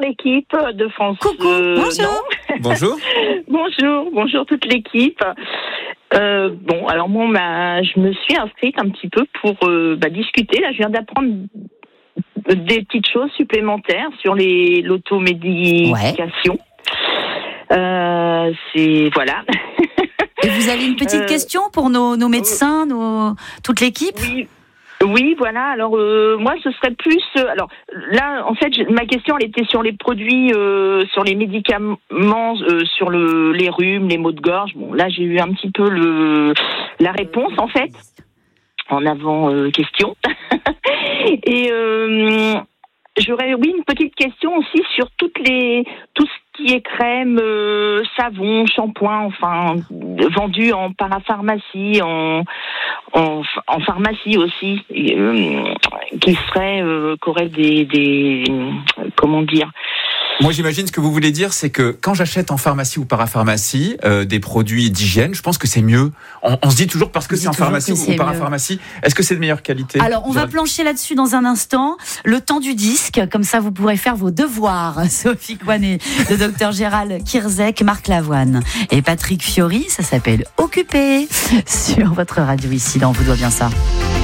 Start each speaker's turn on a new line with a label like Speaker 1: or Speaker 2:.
Speaker 1: l'équipe de France.
Speaker 2: Coucou, bonjour.
Speaker 3: Bonjour.
Speaker 1: bonjour toute l'équipe. Bon, alors moi, je me suis inscrite un petit peu pour discuter. Là, je viens d'apprendre des petites choses supplémentaires sur l'automédication. C'est voilà.
Speaker 2: Et vous avez une petite question pour nos médecins, toute l'équipe ?
Speaker 1: Oui, voilà. Alors moi, ce serait plus. Alors là, en fait, ma question, elle était sur les produits, sur les médicaments, sur les rhumes, les maux de gorge. Bon, là, j'ai eu un petit peu la réponse, en fait, en avant question. Et j'aurais, une petite question aussi sur tout ce qui est crème, savon, shampoing, enfin, vendu en parapharmacie, en pharmacie aussi, qui aurait des comment dire.
Speaker 3: Moi, j'imagine ce que vous voulez dire, c'est que quand j'achète en pharmacie ou parapharmacie des produits d'hygiène, je pense que c'est mieux. On se dit toujours parce que c'est en pharmacie ou parapharmacie. Est-ce que c'est de meilleure qualité ?
Speaker 2: Alors, on va plancher là-dessus dans un instant. Le temps du disque, comme ça, vous pourrez faire vos devoirs. Sophie Coinet, le docteur Gérald Kierzek, Marc Lavoine et Patrick Fiori. Ça s'appelle Occupé sur votre radio ici dans Vous doit bien ça.